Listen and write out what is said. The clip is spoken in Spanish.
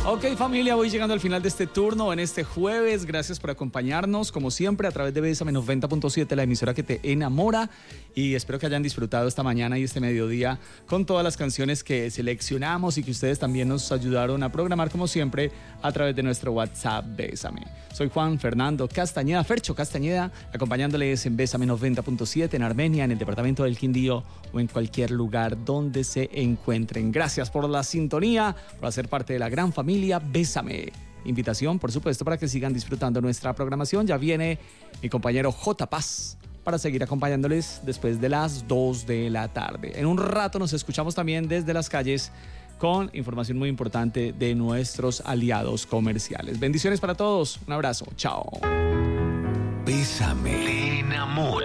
Ok, familia, voy llegando al final de este turno en este jueves. Gracias por acompañarnos, como siempre, a través de Bésame 90.7, la emisora que te enamora. Y espero que hayan disfrutado esta mañana y este mediodía con todas las canciones que seleccionamos y que ustedes también nos ayudaron a programar, como siempre, a través de nuestro WhatsApp Bésame. Soy Juan Fernando Castañeda, Fercho Castañeda, acompañándoles en Bésame 90.7 en Armenia, en el departamento del Quindío o en cualquier lugar donde se encuentren. Gracias por la sintonía, por hacer parte de la gran familia Bésame. Invitación, por supuesto, para que sigan disfrutando nuestra programación. Ya viene mi compañero J. Paz para seguir acompañándoles después de las 2 de la tarde. En un rato nos escuchamos también desde las calles con información muy importante de nuestros aliados comerciales. Bendiciones para todos. Un abrazo. Chao. Bésame. Te enamora.